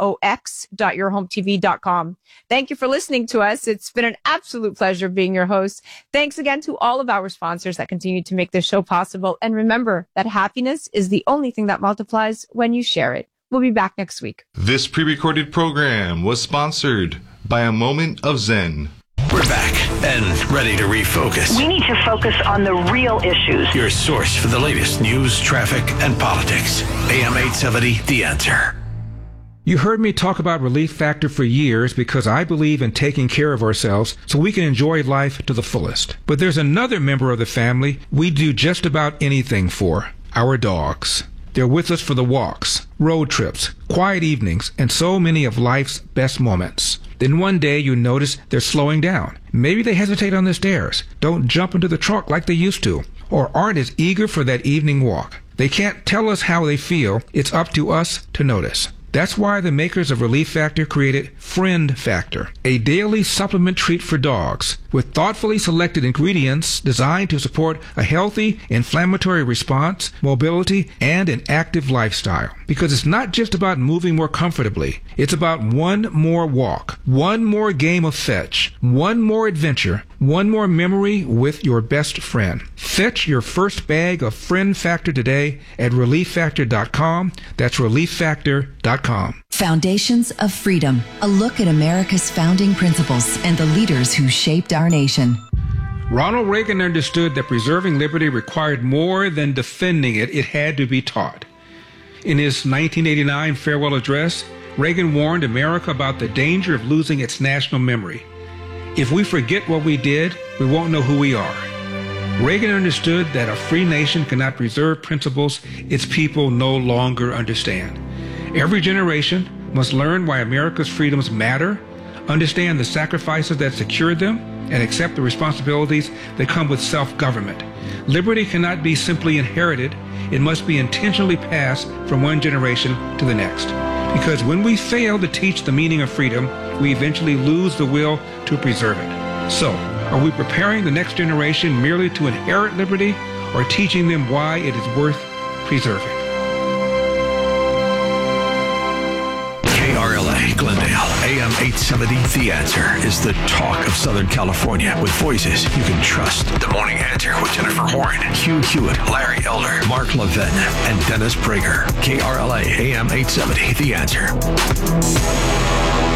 [SPEAKER 1] mox dot your home t v dot com. Thank you for listening to us. It's been an absolute pleasure being your host. Thanks again to all of our sponsors that continue to make this show possible. And remember that happiness is the only thing that multiplies when you share it. We'll be back next week.
[SPEAKER 7] This pre-recorded program was sponsored by A Moment of Zen.
[SPEAKER 8] We're back and ready to refocus.
[SPEAKER 9] We need to focus on the real issues.
[SPEAKER 8] Your source for the latest news, traffic, and politics. A M eight seventy, The Answer.
[SPEAKER 10] You heard me talk about Relief Factor for years because I believe in taking care of ourselves so we can enjoy life to the fullest. But there's another member of the family we do just about anything for: our dogs. They're with us for the walks, road trips, quiet evenings, and so many of life's best moments. Then one day you notice they're slowing down. Maybe they hesitate on the stairs, don't jump into the trunk like they used to, or aren't as eager for that evening walk. They can't tell us how they feel. It's up to us to notice. That's why the makers of Relief Factor created Friend Factor, a daily supplement treat for dogs with thoughtfully selected ingredients designed to support a healthy inflammatory response, mobility, and an active lifestyle. Because it's not just about moving more comfortably. It's about one more walk, one more game of fetch, one more adventure, one more memory with your best friend. Fetch your first bag of Friend Factor today at relief factor dot com. That's relief factor dot com.
[SPEAKER 11] Foundations of Freedom, a look at America's founding principles and the leaders who shaped our nation.
[SPEAKER 10] Ronald Reagan understood that preserving liberty required more than defending it. It had to be taught. In his nineteen eighty-nine farewell address, Reagan warned America about the danger of losing its national memory. If we forget what we did, we won't know who we are. Reagan understood that a free nation cannot preserve principles its people no longer understand. Every generation must learn why America's freedoms matter, understand the sacrifices that secured them, and accept the responsibilities that come with self-government. Liberty cannot be simply inherited. It must be intentionally passed from one generation to the next. Because when we fail to teach the meaning of freedom, we eventually lose the will to preserve it. So, are we preparing the next generation merely to inherit liberty, or teaching them why it is worth preserving?
[SPEAKER 8] K R L A Glendale, A M eight seventy, The Answer is the talk of Southern California with voices you can trust. The Morning Answer with Jennifer Horn, Hugh Hewitt, Larry Elder, Mark Levin, and Dennis Prager. K R L A, A M eight seventy, The Answer.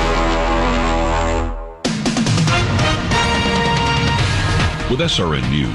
[SPEAKER 12] With S R N News,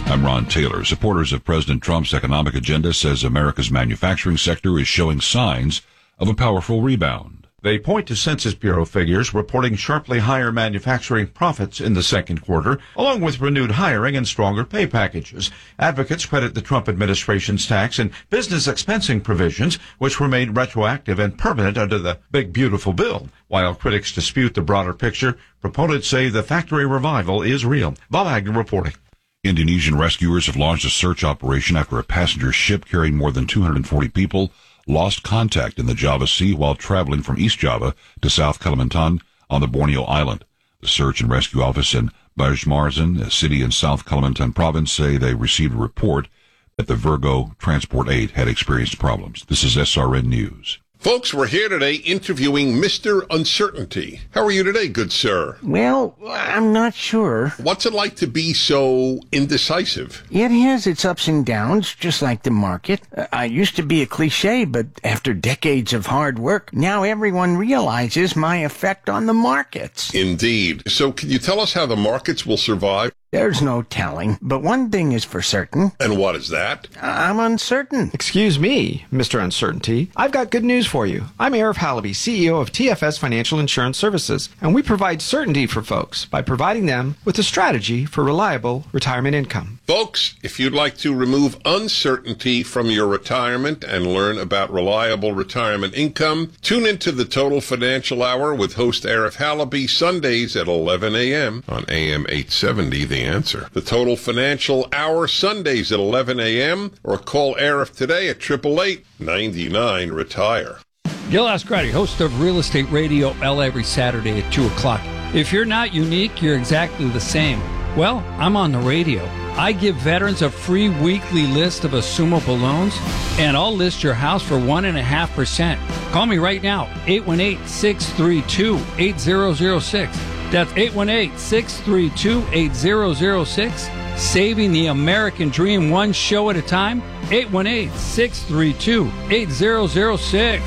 [SPEAKER 12] I'm Ron Taylor. Supporters of President Trump's economic agenda says America's manufacturing sector is showing signs of a powerful rebound.
[SPEAKER 13] They point to Census Bureau figures reporting sharply higher manufacturing profits in the second quarter, along with renewed hiring and stronger pay packages. Advocates credit the Trump administration's tax and business expensing provisions, which were made retroactive and permanent under the Big Beautiful Bill. While critics dispute the broader picture, proponents say the factory revival is real. Bob Agnew reporting.
[SPEAKER 12] Indonesian rescuers have launched a search operation after a passenger ship carrying more than two hundred forty people lost contact in the Java Sea while traveling from East Java to South Kalimantan on the Borneo Island. The Search and Rescue Office in Banjarmasin, a city in South Kalimantan province, say they received a report that the Virgo Transport eight had experienced problems. This is S R N News.
[SPEAKER 14] Folks, we're here today interviewing Mister Uncertainty. How are you today, good sir?
[SPEAKER 15] Well, I'm not sure.
[SPEAKER 14] What's it like to be so indecisive?
[SPEAKER 15] It has its ups and downs, just like the market. I used to be a cliche, but after decades of hard work, now everyone realizes my effect on the markets.
[SPEAKER 14] Indeed. So can you tell us how the markets will survive?
[SPEAKER 15] There's no telling, but one thing is for certain.
[SPEAKER 14] And what is that?
[SPEAKER 15] I'm uncertain.
[SPEAKER 16] Excuse me, Mister Uncertainty. I've got good news for you. I'm Arif Halaby, C E O of T F S Financial Insurance Services, and we provide certainty for folks by providing them with a strategy for reliable retirement income.
[SPEAKER 14] Folks, if you'd like to remove uncertainty from your retirement and learn about reliable retirement income, tune into the Total Financial Hour with host Arif Halaby Sundays at eleven a.m. on A M eight seventy, The Answer. The Total Financial Hour Sundays at eleven a.m. or call Arif today at eight eight eight, nine nine, retire.
[SPEAKER 17] Gil Ascrati, host of Real Estate Radio L A every Saturday at two o'clock. If you're not unique, you're exactly the same. Well, I'm on the radio. I give veterans a free weekly list of assumable loans, and I'll list your house for one point five percent. Call me right now, eight one eight, six three two, eight zero zero six. That's eight one eight, six three two, eight zero zero six. Saving the American dream one show at a time, eight one eight, six three two, eight zero zero six.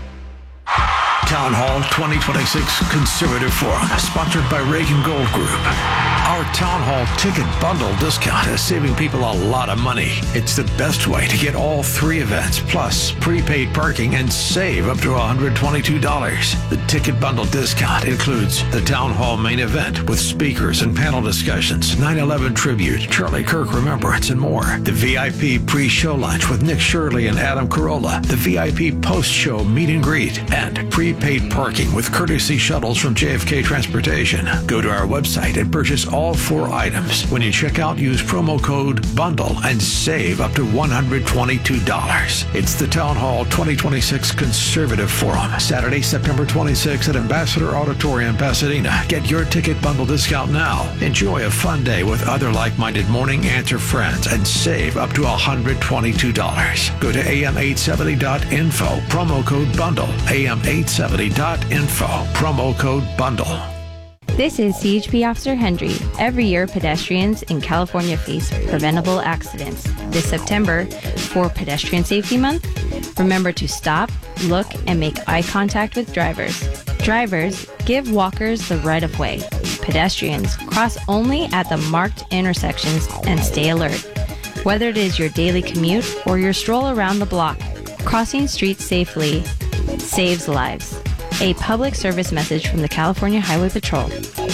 [SPEAKER 8] Town Hall twenty twenty-six Conservative Forum, sponsored by Reagan Gold Group. Our Town Hall ticket bundle discount is saving people a lot of money. It's the best way to get all three events, plus prepaid parking, and save up to one hundred twenty-two dollars. The ticket bundle discount includes the Town Hall main event with speakers and panel discussions, nine eleven tribute, Charlie Kirk remembrance, and more. The V I P pre-show lunch with Nick Shirley and Adam Carolla. The V I P post-show meet and greet, and prepaid parking with courtesy shuttles from J F K Transportation. Go to our website and purchase all four items. When you check out, use promo code BUNDLE and save up to one hundred twenty-two dollars. It's the Town Hall twenty twenty-six Conservative Forum, Saturday, September twenty-sixth at Ambassador Auditorium, Pasadena. Get your ticket bundle discount now. Enjoy a fun day with other like-minded Morning Answer friends and save up to one hundred twenty-two dollars. Go to A M eight seventy dot info, promo code BUNDLE. A M eight seventy dot info, promo code BUNDLE.
[SPEAKER 18] This is C H P Officer Hendry. Every year, pedestrians in California face preventable accidents. This September, for Pedestrian Safety Month, remember to stop, look, and make eye contact with drivers. Drivers, give walkers the right of way. Pedestrians, cross only at the marked intersections and stay alert. Whether it is your daily commute or your stroll around the block, crossing streets safely saves lives. A public service message from the California Highway Patrol.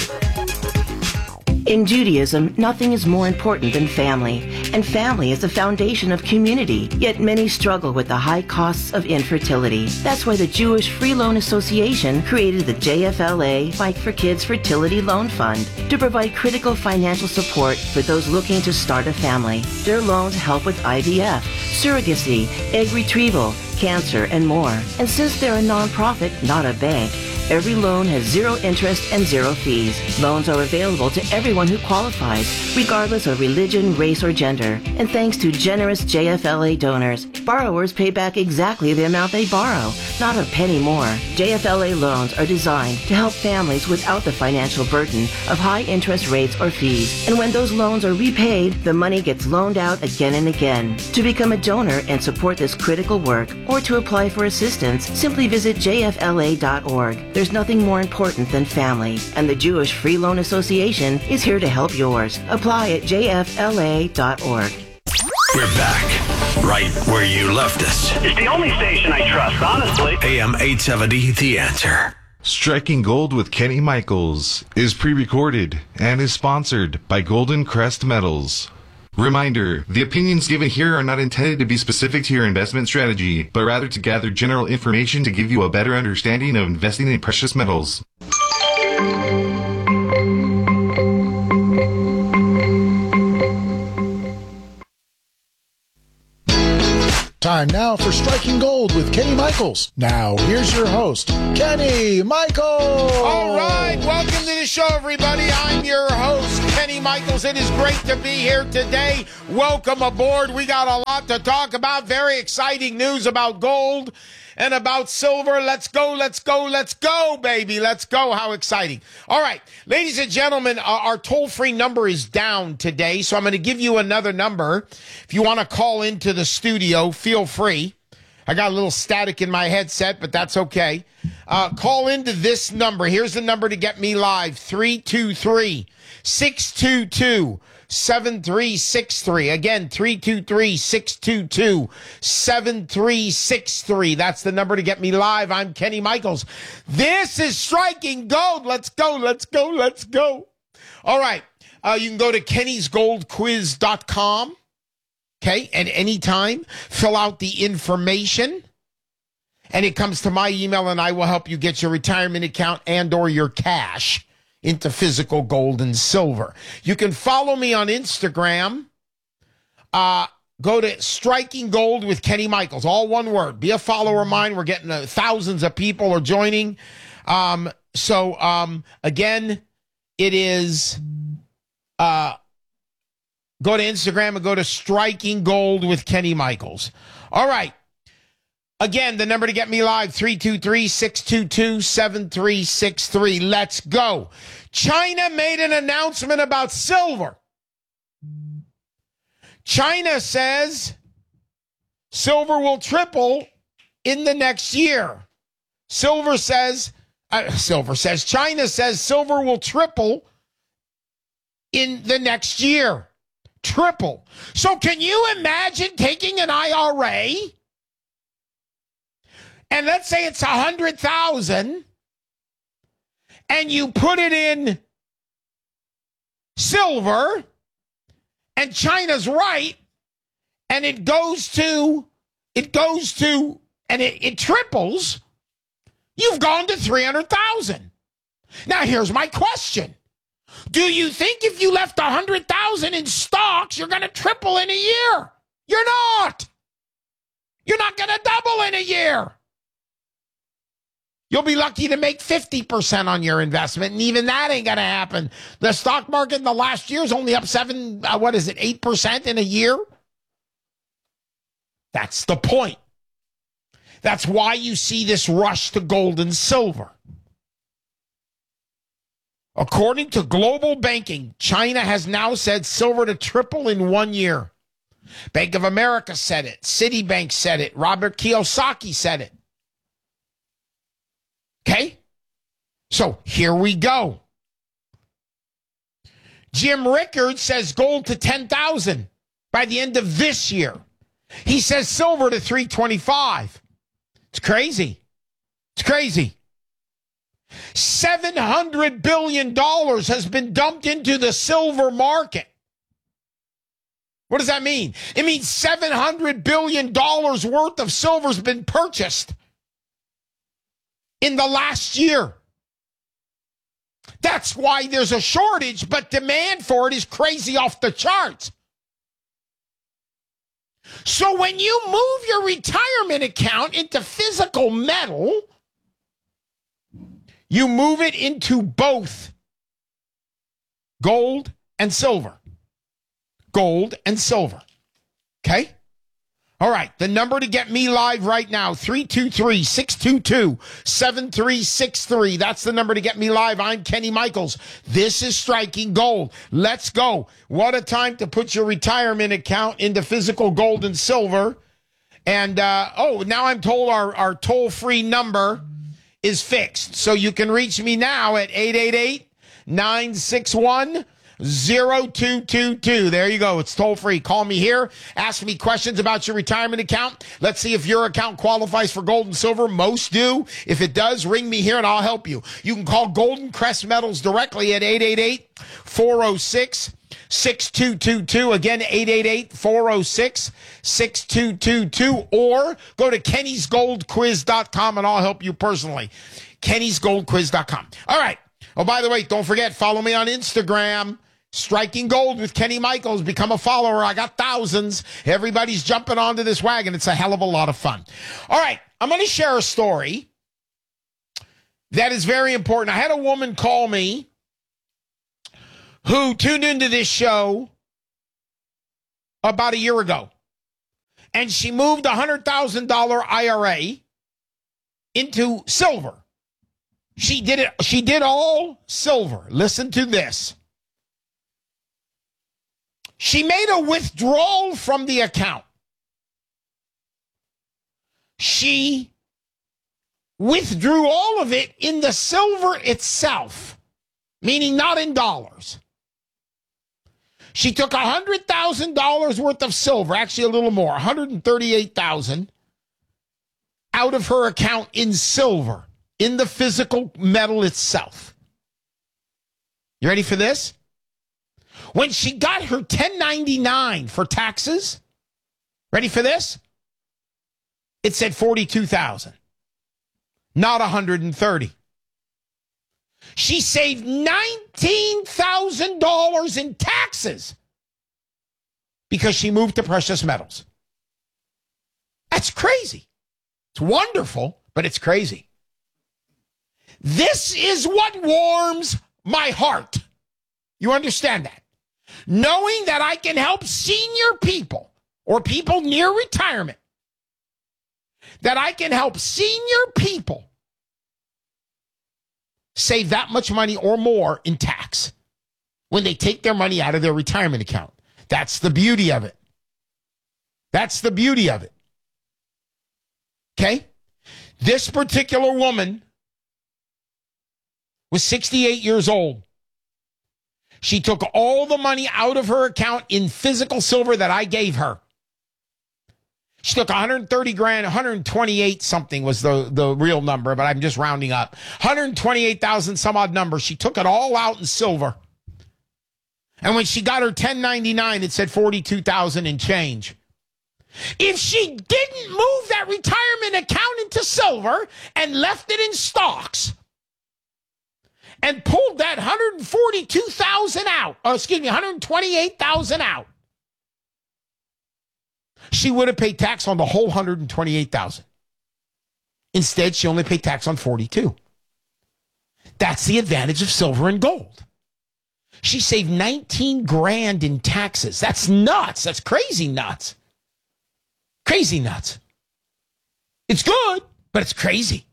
[SPEAKER 19] In Judaism, nothing is more important than family, and family is the foundation of community, yet many struggle with the high costs of infertility. That's why the Jewish Free Loan Association created the J F L A Fight for Kids Fertility Loan Fund to provide critical financial support for those looking to start a family. Their loans help with I V F, surrogacy, egg retrieval, cancer, and more. And since they're a nonprofit, not a bank, every loan has zero interest and zero fees. Loans are available to everyone who qualifies, regardless of religion, race, or gender. And thanks to generous J F L A donors, borrowers pay back exactly the amount they borrow, not a penny more. J F L A loans are designed to help families without the financial burden of high interest rates or fees. And when those loans are repaid, the money gets loaned out again and again. To become a donor and support this critical work, or to apply for assistance, simply visit J F L A dot org. There's There's nothing more important than family, and the Jewish Free Loan Association is here to help yours. Apply at j f l a dot org.
[SPEAKER 8] We're back, right where you left us.
[SPEAKER 20] It's the only station I trust, honestly.
[SPEAKER 8] A M eight seventy, The Answer.
[SPEAKER 7] Striking Gold with Kenny Michaels is pre-recorded and is sponsored by Golden Crest Metals. Reminder, the opinions given here are not intended to be specific to your investment strategy, but rather to gather general information to give you a better understanding of investing in precious metals.
[SPEAKER 21] Time now for Striking Gold with Kenny Michaels. Now, here's your host, Kenny Michaels.
[SPEAKER 22] All right, welcome to the show, everybody. I'm your host, Kenny Michaels. It is great to be here today. Welcome aboard. We got a lot to talk about. Very exciting news about gold and about silver. Let's go, let's go, let's go, baby. Let's go. How exciting. All right, ladies and gentlemen, uh, our toll-free number is down today, so I'm going to give you another number. If you want to call into the studio, feel free. I got a little static in my headset, but that's okay. Uh, call into this number. Here's the number to get me live, three two three, six two two, seven three six three. Again, three two three, six two two, seven three six three. That's the number to get me live. I'm Kenny Michaels. This is Striking Gold. Let's go, let's go, let's go. All right. Uh, you can go to kennys gold quiz dot com. Okay, at any time, fill out the information, and it comes to my email, and I will help you get your retirement account and or your cash into physical gold and silver. You can follow me on Instagram. Uh, go to Striking Gold with Kenny Michaels, all one word. Be a follower of mine. We're getting uh, thousands of people are joining. Um, so, um, again, it is... Uh, Go to Instagram and go to Striking Gold with Kenny Michaels. All right. Again, the number to get me live, three two three, six two two, seven three six three. Let's go. China made an announcement about silver. China says silver will triple in the next year. Silver says, uh, silver says, China says silver will triple in the next year. Triple. So can you imagine taking an I R A and let's say it's a hundred thousand and you put it in silver and China's right and it goes to it goes to and it, it triples, you've gone to three hundred thousand. Now here's my question. Do you think if you left one hundred thousand in stocks, you're going to triple in a year? You're not. You're not going to double in a year. You'll be lucky to make fifty percent on your investment, and even that ain't going to happen. The stock market in the last year is only up seven, uh, what is it, eight percent in a year? That's the point. That's why you see this rush to gold and silver. According to Global Banking, China has now said silver to triple in one year. Bank of America said it. Citibank said it. Robert Kiyosaki said it. Okay? So here we go. Jim Rickard says gold to ten thousand by the end of this year. He says silver to three twenty-five. It's crazy. It's crazy. seven hundred billion dollars has been dumped into the silver market. What does that mean? It means seven hundred billion dollars worth of silver has been purchased in the last year. That's why there's a shortage, but demand for it is crazy off the charts. So when you move your retirement account into physical metal, you move it into both gold and silver. Gold and silver. Okay? All right. The number to get me live right now, three two three, six two two, seven three six three. That's the number to get me live. I'm Kenny Michaels. This is Striking Gold. Let's go. What a time to put your retirement account into physical gold and silver. And, uh, oh, now I'm told our, our toll-free number is fixed. So you can reach me now at eight eight eight, nine six one, zero two two two. There you go. It's toll free. Call me here. Ask me questions about your retirement account. Let's see if your account qualifies for gold and silver. Most do. If it does, ring me here and I'll help you. You can call Golden Crest Metals directly at eight eight eight, four oh six, six two two two. Again, eight eight eight, four oh six, six two two two. Or go to kennys gold quiz dot com and I'll help you personally. kennys gold quiz dot com. All right. Oh, by the way, don't forget, follow me on Instagram. Striking Gold with Kenny Michaels. Become a follower. I got thousands. Everybody's jumping onto this wagon. It's a hell of a lot of fun. All right. I'm going to share a story that is very important. I had a woman call me who tuned into this show about a year ago. And she moved a one hundred thousand dollars I R A into silver. She did it. She did all silver. Listen to this. She made a withdrawal from the account. She withdrew all of it in the silver itself, meaning not in dollars. She took one hundred thousand dollars worth of silver, actually a little more, one hundred thirty-eight thousand dollars, out of her account in silver, in the physical metal itself. You ready for this? When she got her ten ninety-nine for taxes, ready for this? It said forty-two thousand dollars, not one hundred thirty. She saved nineteen thousand dollars in taxes because she moved to precious metals. That's crazy. It's wonderful, but it's crazy. This is what warms my heart. You understand that? Knowing that I can help senior people or people near retirement, that I can help senior people save that much money or more in tax when they take their money out of their retirement account. That's the beauty of it. That's the beauty of it. Okay? This particular woman was sixty-eight years old. She took all the money out of her account in physical silver that I gave her. She took one hundred thirty grand, one hundred twenty-eight something was the, the real number, but I'm just rounding up. one hundred twenty-eight thousand some odd number. She took it all out in silver. And when she got her ten ninety-nine, it said forty-two thousand and change. If she didn't move that retirement account into silver and left it in stocks, and pulled that one hundred forty-two thousand out, or excuse me, one hundred twenty-eight thousand out, she would have paid tax on the whole one hundred twenty-eight thousand. Instead, she only paid tax on forty-two. That's the advantage of silver and gold. She saved nineteen grand in taxes. That's nuts. That's crazy nuts. Crazy nuts. It's good, but it's crazy.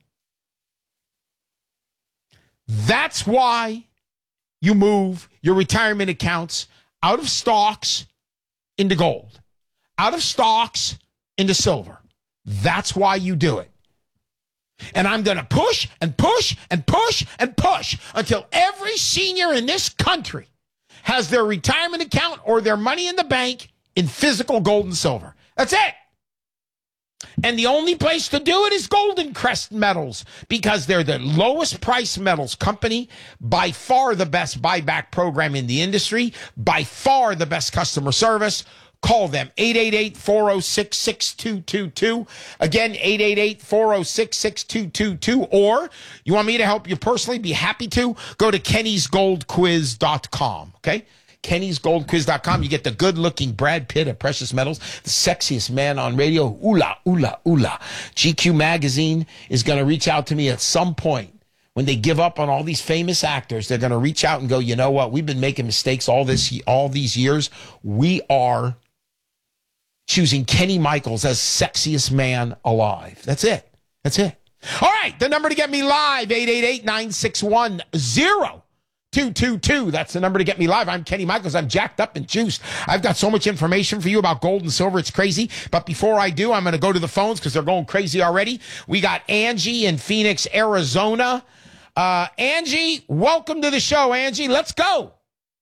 [SPEAKER 22] That's why you move your retirement accounts out of stocks into gold, out of stocks into silver. That's why you do it. And I'm going to push and push and push and push until every senior in this country has their retirement account or their money in the bank in physical gold and silver. That's it. And the only place to do it is Golden Crest Metals, because they're the lowest price metals company, by far the best buyback program in the industry, by far the best customer service. Call them, eight eight eight, four oh six, six two two two. Again, eight eight eight, four oh six, six two two two. Or you want me to help you personally, be happy to, go to kennys gold quiz dot com, okay? kennys gold quiz dot com. You get the good-looking Brad Pitt of Precious Metals, the sexiest man on radio. Oola, oola, oola. G Q Magazine is going to reach out to me at some point. When they give up on all these famous actors, they're going to reach out and go, you know what? We've been making mistakes all this, all these years. We are choosing Kenny Michaels as sexiest man alive. That's it. That's it. All right. The number to get me live, eight eight eight, nine six one, zero two two two. That's the number to get me live. I'm Kenny Michaels. I'm jacked up and juiced. I've got so much information for you about gold and silver. It's crazy. But before I do, I'm going to go to the phones because they're going crazy already. We got Angie in Phoenix, Arizona. Uh, Angie, welcome to the show, Angie. Let's go.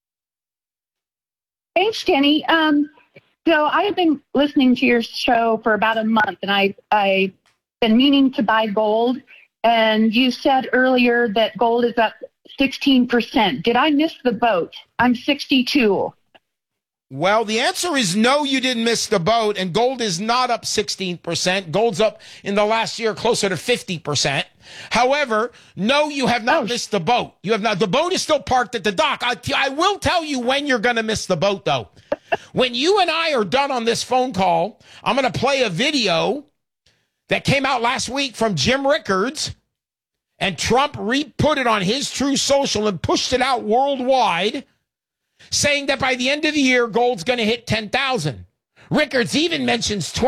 [SPEAKER 2] Thanks, Kenny. Um, so I have been listening to your show for about a month, and I, I've been meaning to buy gold. And you said earlier that gold is up sixteen percent. Did I miss the boat? I'm sixty-two.
[SPEAKER 22] Well, the answer is no, you didn't miss the boat, and gold is not up sixteen percent. Gold's up in the last year closer to fifty percent. However, no, you have not oh. missed the boat. You have not. The boat is still parked at the dock. I, I will tell you when you're going to miss the boat, though. When you and I are done on this phone call, I'm going to play a video that came out last week from Jim Rickards, and Trump re-put it on his True Social and pushed it out worldwide, saying that by the end of the year, gold's going to hit ten thousand. Rickards even mentions twenty.